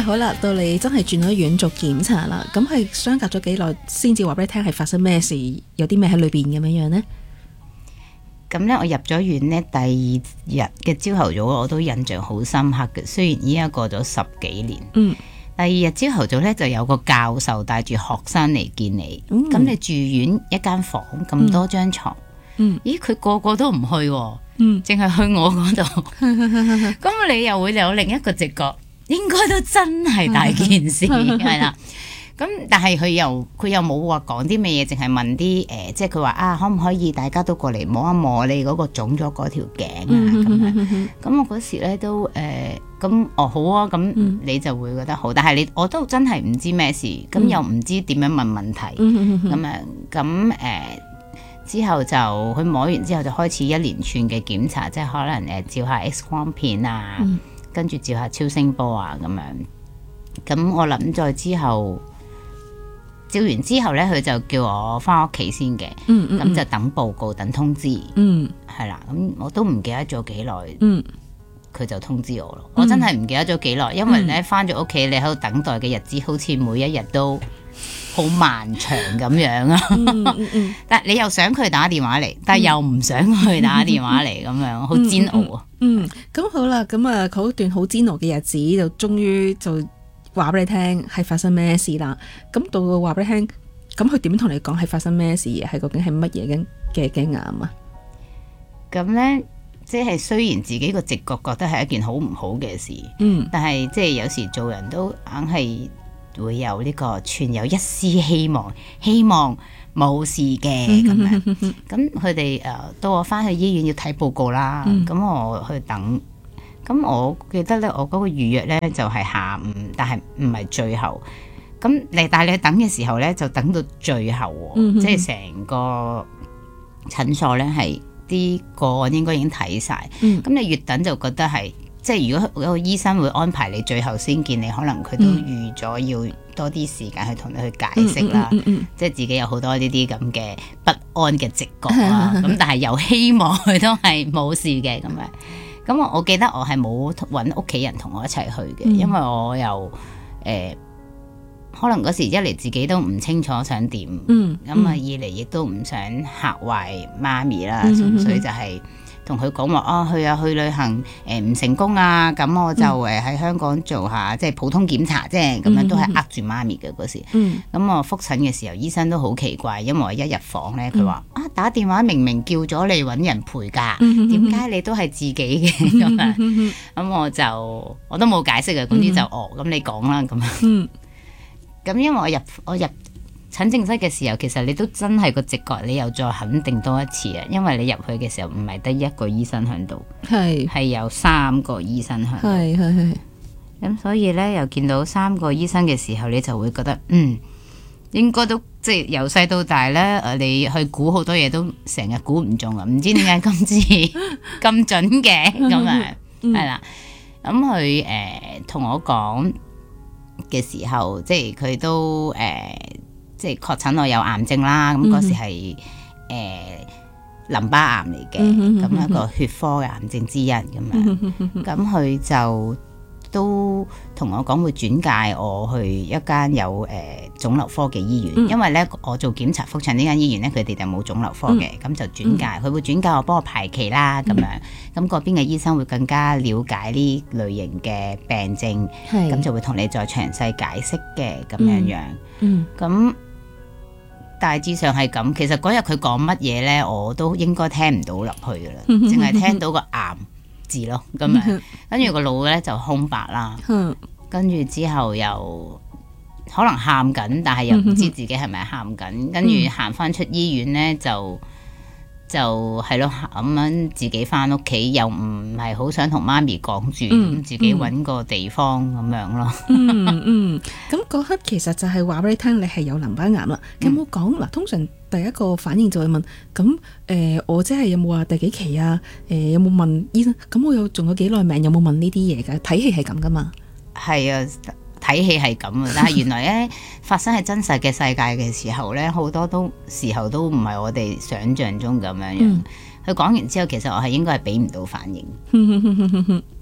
好啦，到你真係轉咗院做檢查啦，咁係相隔咗幾耐先至話俾你聽係發生咩事，有啲咩喺裏邊咁樣樣呢？ 咁咧，我入咗院咧，第二日嘅朝頭早我都印象好深刻嘅。雖然依家過咗10幾年，第二日朝頭早咧就有個教授帶住學生嚟見你。咁你住院一間房咁多張床，咦佢個個都唔去喎，淨係去我嗰度。咁你又會有另一個直覺，應該都真係大件事係啦。咁但係佢又冇話講啲咩嘢，淨係問啲即係佢話啊，可唔可以大家都過嚟摸一摸你嗰個腫咗嗰條頸啊咁樣。咁我嗰時咧都咁好啊，咁你就會覺得好，但係我都真係唔知咩事，咁又唔知點樣問問題咁樣。咁之後就佢摸完之後就開始一連串嘅檢查，即係可能照下 X 光片啊，跟住照下超聲波啊咁樣。咁我諗再之後。照完之後咧，佢就叫我翻屋企先嘅，咁就等報告、等通知，係啦。咁我都唔記得咗幾耐，佢就通知我咯。我真係唔記得咗幾耐，因為咧翻咗屋企，你喺度等待嘅日子，好似每一日都好漫長咁樣啊。但係你又想佢打電話嚟，但係又唔想佢打電話嚟，咁樣好煎熬啊。 咁好啦，咁啊，嗰段好煎熬嘅日子就終於就。話俾你聽係發生咩事啦，咁到話俾你聽，咁佢點同你講係發生咩事，係究竟係乜嘢嘅癌啊？ 咁咧，即係雖然自己個直覺覺得係一件好唔好嘅事，但係即係有時做人都硬係會有呢個存有一絲希望，希望冇事嘅咁樣。咁佢哋到我翻去醫院要睇報告啦，咁我去等。咁我記得咧，我嗰個預約咧就係下午，但係唔係最後。咁但係你等嘅時候咧，就等到最後，即係成個診所咧係啲個案應該已經睇晒。咁你越等就覺得係，即係如果嗰個醫生會安排你最後先見你，可能佢都預咗要多啲時間去同你去解釋啦。即係自己有好多呢啲咁嘅不安嘅直覺啦。咁但係又希望佢都係冇事嘅咁樣。咁我記得我係冇揾屋企人同我一齊去嘅，因為我又可能嗰時一嚟自己都唔清楚想點，咁啊二嚟亦都唔想嚇壞媽咪啦，純粹就係同佢講話去旅行唔成功啊，咁我就喺香港做下即係普通檢查啫，咁樣都係呃住媽咪嘅嗰時。咁我覆診嘅時候，醫生都好奇怪，因為我一入房咧，佢話打電話明明叫咗你揾人陪㗎，點解你都係自己嘅咁啊？咁我都冇解釋嘅，總之就咁你講啦咁樣。咁因為我入診症室嘅時候，其實你都真係個直覺，你又再肯定多一次啊！因為你入去嘅時候唔係得一個醫生喺度，係有3個醫生喺度。係。咁所以咧，又見到3個醫生嘅時候，你就會覺得應該都即係由細到大咧，你去估好多嘢都成日估唔中啊！唔知點解今次咁準嘅咁啊，係啦。咁佢同我講嘅時候，即係佢都即係確診我有癌症啦。咁嗰時係淋巴癌嚟嘅，咁一個血科嘅癌症之一咁樣。咁佢就都同我講會轉介我去一間有腫瘤科嘅醫院，因為咧我做檢查覆診呢間醫院咧，佢哋就冇腫瘤科嘅，咁就轉介，佢會轉介我幫我排期啦咁樣。咁嗰邊嘅醫生會更加了解呢類型嘅病症，咁就會同你再詳細解釋嘅咁樣樣。咁大致上係咁。其實嗰日佢講乜嘢咧，我都應該聽唔到入去噶啦，淨係聽到個癌字咯，咁樣跟住個腦咧就空白啦，跟住之後又可能喊緊，但係又唔知自己係咪喊緊，跟住行翻出醫院咧就係咯，咁樣自己翻屋企，又唔係好想同媽咪講住，咁自己揾個地方咁樣咯。 咁嗰刻其實就係話俾你聽，你係有淋巴癌啦。有冇講嗱？通常第一個反應就會問，咁我即係有冇話第幾期啊？有冇問醫生？咁我又仲有幾耐命？有冇問呢啲嘢㗎？睇戲係咁噶嘛？係啊。 睇戲係咁啊，但係原來咧發生喺真實嘅世界嘅時候咧，好多時候都唔係我哋想象中咁樣樣。佢講完之後，其實我係應該係俾唔到反應。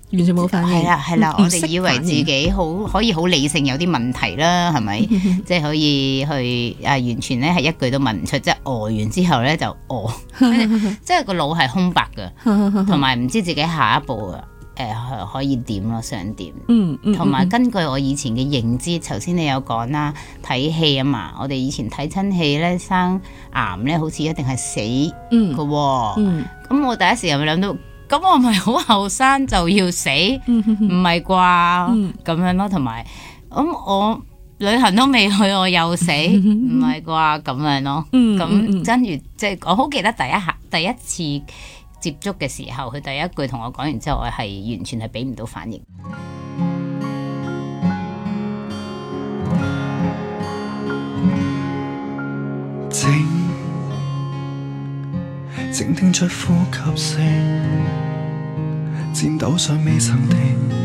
完全冇反應。 係啦，我唔識哋以為自己可以好理性有啲問題啦，係咪？即係可以去完全咧係一句都問唔出，即係完之後咧就即係個腦係空白嘅，同埋唔知自己下一步可以點咯，想點。同埋根據我以前嘅認知，頭先你有講啦，睇戲啊嘛，我哋以前睇親戲咧，生癌咧好似一定係死嘅喎。咁我第一時間咪諗到，咁我咪好後生就要死，唔係啩？咁樣咯，同埋咁我旅行都未去，我又死，唔係啩？咁樣咯，咁跟住即係我好記得第一次接觸嘅時候，佢第一句同我講完之後，我係完全係俾唔到反應。 靜聽出呼吸聲，顫抖尚未曾停。